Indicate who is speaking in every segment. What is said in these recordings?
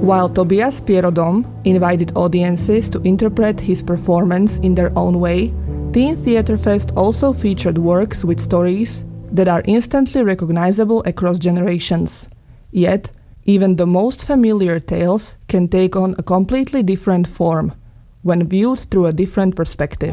Speaker 1: While Tobias Pierodom invited audiences to interpret his performance in their own way, Teen Theatre Fest also featured works with stories that are instantly recognizable across generations. Yet, even the most familiar tales can take on a completely different form when viewed through a different perspective.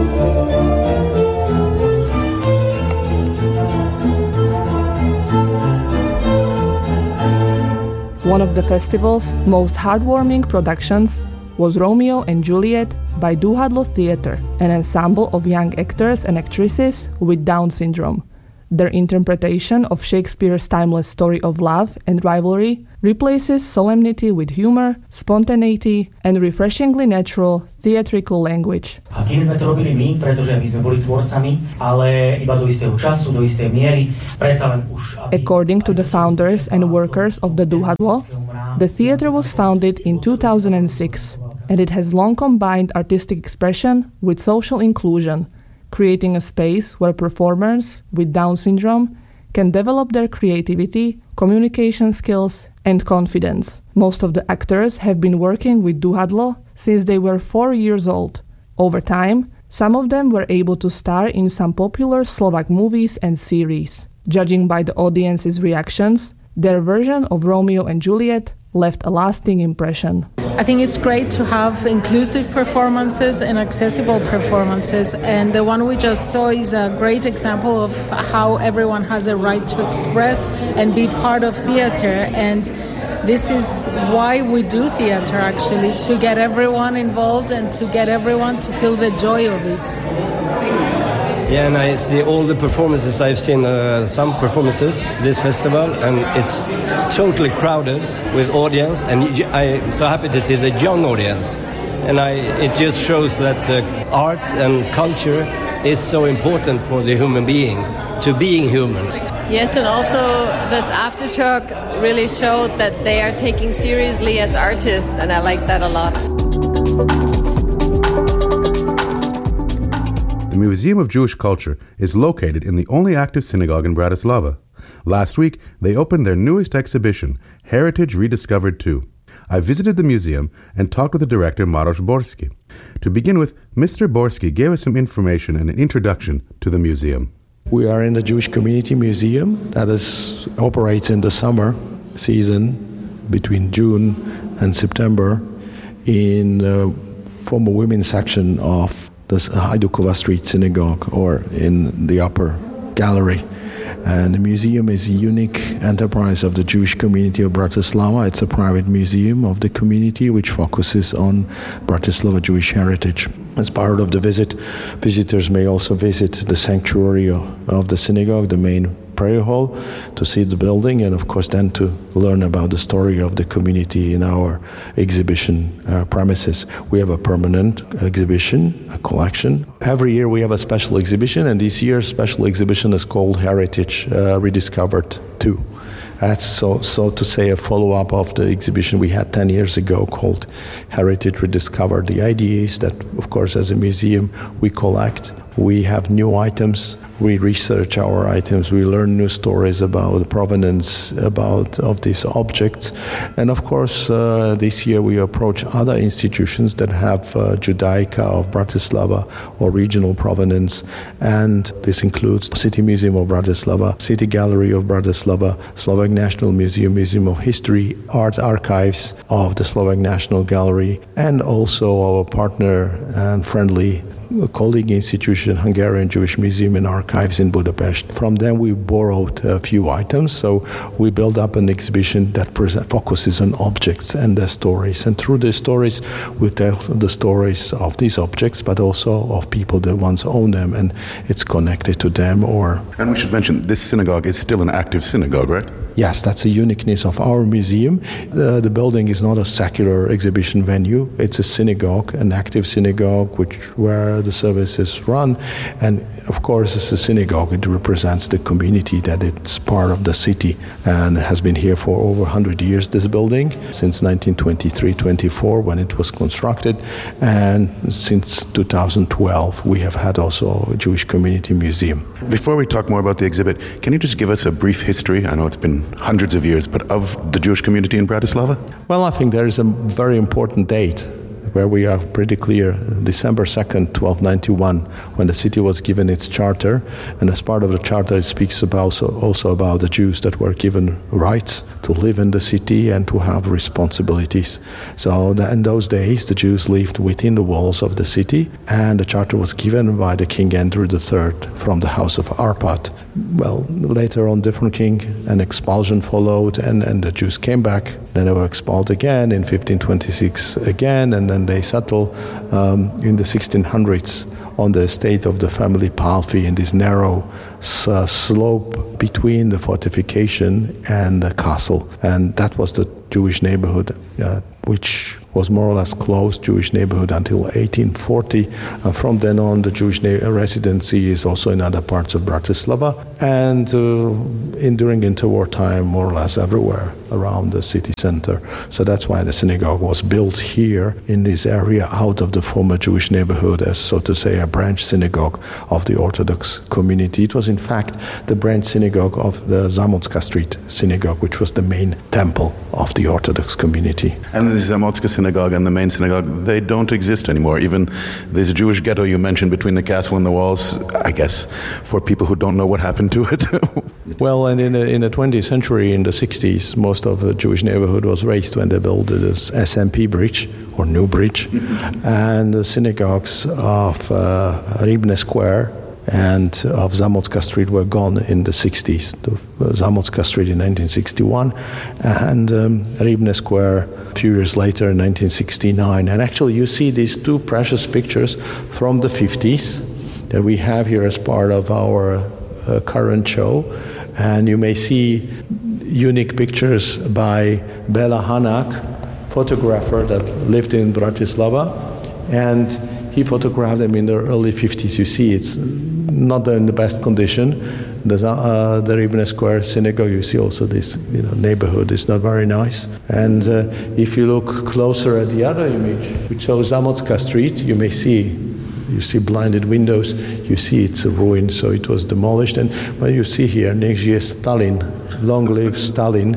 Speaker 1: One of the festival's most heartwarming productions was Romeo and Juliet by Duhadlo Theatre, an ensemble of young actors and actresses with Down syndrome. Their interpretation of Shakespeare's timeless story of love and rivalry replaces solemnity with humor, spontaneity, and refreshingly natural theatrical language.
Speaker 2: A kým sme to robili my, pretože my sme boli tvorcami, ale iba do istého času, do istej miery, predsa len už...
Speaker 1: According to the founders and workers of the Duhadlo, the theater was founded in 2006, and it has long combined artistic expression with social inclusion, creating a space where performers with Down syndrome can develop their creativity, communication skills, and confidence. Most of the actors have been working with Duhadlo since they were 4 years old. Over time, some of them were able to star in some popular Slovak movies and series. Judging by the audience's reactions, their version of Romeo and Juliet left a lasting impression.
Speaker 3: I think it's great to have inclusive performances and accessible performances, and the one we just saw is a great example of how everyone has a right to express and be part of theater, and this is why we do theater, actually, to get everyone involved and to get everyone to feel the joy of it.
Speaker 4: Yeah, and I see all the performances. I've seen some performances this festival, and it's totally crowded with audience, and I'm so happy to see the young audience. And it just shows that art and culture is so important for the human being, to being human.
Speaker 5: Yes, and also this aftershock really showed that they are taking seriously as artists, and I like that a lot.
Speaker 6: The Museum of Jewish Culture is located in the only active synagogue in Bratislava. Last week, they opened their newest exhibition, Heritage Rediscovered 2. I visited the museum and talked with the director, Maroš Borski. To begin with, Mr. Borski gave us some information and an introduction to the museum.
Speaker 7: We are in the Jewish Community Museum that operates in the summer season between June and September in the former women's section of the Hajdukova Street Synagogue, or in the upper gallery. And the museum is a unique enterprise of the Jewish community of Bratislava. It's a private museum of the community which focuses on Bratislava Jewish heritage. As part of the visit, visitors may also visit the sanctuary of the synagogue, the main prayer hall, to see the building, and of course then to learn about the story of the community in our exhibition premises. We have a permanent exhibition, a collection. Every year we have a special exhibition, and this year's special exhibition is called Heritage Rediscovered 2. That's so to say a follow-up of the exhibition we had 10 years ago called Heritage Rediscovered. The idea is that, of course, as a museum, we collect, we have new items, we research our items, we learn new stories about the provenance of these objects. And of course, this year we approach other institutions that have Judaica of Bratislava or regional provenance. And this includes City Museum of Bratislava, City Gallery of Bratislava, Slovak National Museum, Museum of History, Art Archives of the Slovak National Gallery, and also our partner and friendly colleague institution, Hungarian Jewish Museum and Archives in Budapest. From them we borrowed a few items, so we built up an exhibition that focuses on objects and their stories. And through the stories, we tell the stories of these objects, but also of people that once owned them, and it's connected to them. And
Speaker 6: we should mention, this synagogue is still an active synagogue, right?
Speaker 7: Yes, that's a uniqueness of our museum. The building is not a secular exhibition venue. It's a synagogue, an active synagogue, where the services run. And of course, as a synagogue, it represents the community, that it's part of the city, and has been here for over 100 years, this building, since 1923-24 when it was constructed. And since 2012, we have had also a Jewish Community Museum.
Speaker 6: Before we talk more about the exhibit, can you just give us a brief history? I know it's been hundreds of years, but of the Jewish community in Bratislava?
Speaker 7: Well, I think there is a very important date where we are pretty clear, December 2nd, 1291, when the city was given its charter. And as part of the charter, it speaks also about the Jews that were given rights to live in the city and to have responsibilities. So in those days, the Jews lived within the walls of the city, and the charter was given by the King Andrew III from the house of Arpad. Well, later on, different king, an expulsion followed, and the Jews came back. Then they were expelled again in 1526 again, and then they settled in the 1600s on the estate of the family Palfi in this narrow slope between the fortification and the castle. And that was the Jewish neighborhood, which was more or less closed Jewish neighborhood until 1840. From then on, the Jewish residency is also in other parts of Bratislava, and during interwar time, more or less everywhere around the city center. So that's why the synagogue was built here in this area out of the former Jewish neighborhood as, so to say, a branch synagogue of the Orthodox community. It was, in fact, the branch synagogue of the Zamotska Street synagogue, which was the main temple of the Orthodox community.
Speaker 6: And the Zamotska synagogue and the main synagogue, they don't exist anymore. Even this Jewish ghetto you mentioned between the castle and the walls, I guess, for people who don't know what happened to it.
Speaker 7: Well, and in the 20th century, in the 60s, most of the Jewish neighborhood was raised when they built this SMP bridge, or New Bridge, and the synagogues of Rybne Square and of Zamotska Street were gone in the 60s. Zamotska Street in 1961, and Rybne Square a few years later in 1969. And actually you see these two precious pictures from the 50s that we have here as part of our current show. And you may see unique pictures by Bela Hanak, photographer that lived in Bratislava, and he photographed them in the early 50s. You see it's not in the best condition. The Rybne Square synagogue, you see also this neighborhood is not very nice. And if you look closer at the other image, which shows Zamotska Street, you see blinded windows, you see it's a ruin, so it was demolished. And when you see here, Nech žije Stalin, long live Stalin,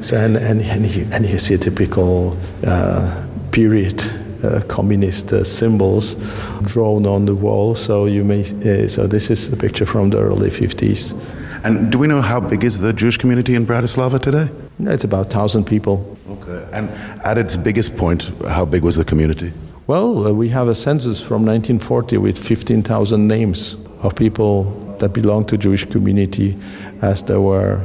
Speaker 7: and you see typical period communist symbols drawn on the wall. So so this is the picture from the early 50s.
Speaker 6: And do we know how big is the Jewish community in Bratislava today?
Speaker 7: It's about 1,000 people.
Speaker 6: Okay. And at its biggest point, how big was the community?
Speaker 7: Well, we have a census from 1940 with 15,000 names of people that belong to Jewish community as they were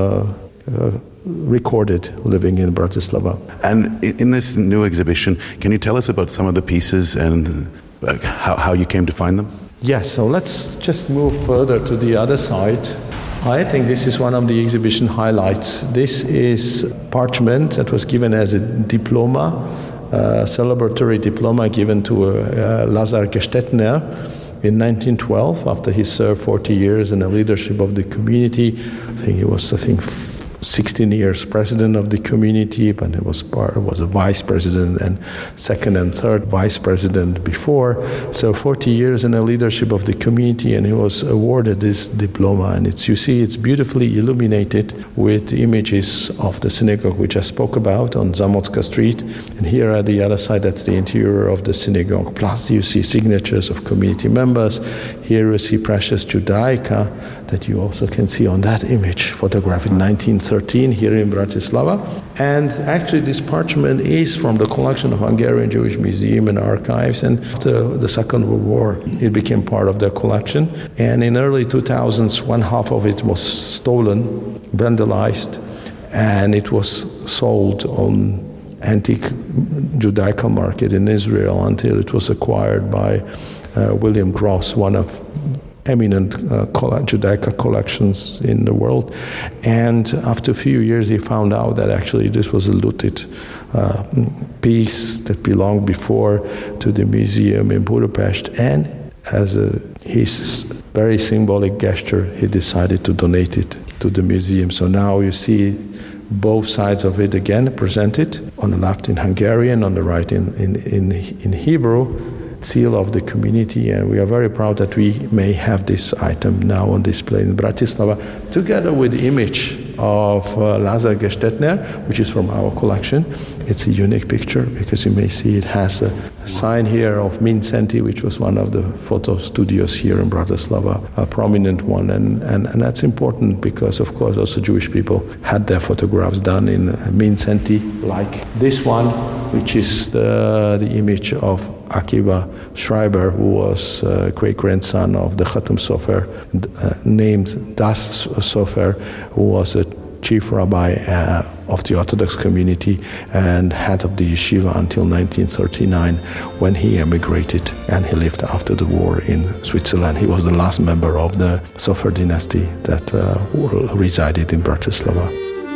Speaker 7: recorded living in Bratislava.
Speaker 6: And in this new exhibition, can you tell us about some of the pieces and how you came to find them?
Speaker 7: Yes, so let's just move further to the other side. I think this is one of the exhibition highlights. This is parchment that was given as a diploma, celebratory diploma given to Lazar Gestetner in 1912 after he served 40 years in the leadership of the community. I think he was 16 years president of the community, but it was a vice president and second and third vice president before. So 40 years in the leadership of the community, and he was awarded this diploma. And you see it's beautifully illuminated with images of the synagogue which I spoke about on Zamotska Street. And here at the other side, that's the interior of the synagogue. Plus you see signatures of community members. Here you see precious Judaica that you also can see on that image, photographed in 1913 here in Bratislava. And actually this parchment is from the collection of Hungarian Jewish Museum and Archives, and after the Second World War it became part of their collection. And in early 2000s, one half of it was stolen, vandalized, and it was sold on antique Judaica market in Israel until it was acquired by William Gross, one of eminent Judaica collections in the world. And after a few years he found out that actually this was a looted piece that belonged before to the museum in Budapest, and as his very symbolic gesture he decided to donate it to the museum. So now you see both sides of it again presented, on the left in Hungarian, on the right in Hebrew, seal of the community, and we are very proud that we may have this item now on display in Bratislava, together with the image of Lazar Gestetner, which is from our collection. It's a unique picture because you may see it has a sign here of Mindszenty, which was one of the photo studios here in Bratislava, a prominent one. And that's important because, of course, also Jewish people had their photographs done in Mindszenty, like this one, which is the image of Akiva Schreiber, who was great-grandson of the Chatam Sofer, named Das Sofer, who was a chief rabbi of the Orthodox community and head of the yeshiva until 1939, when he emigrated and he lived after the war in Switzerland. He was the last member of the Sofer dynasty that resided in Bratislava.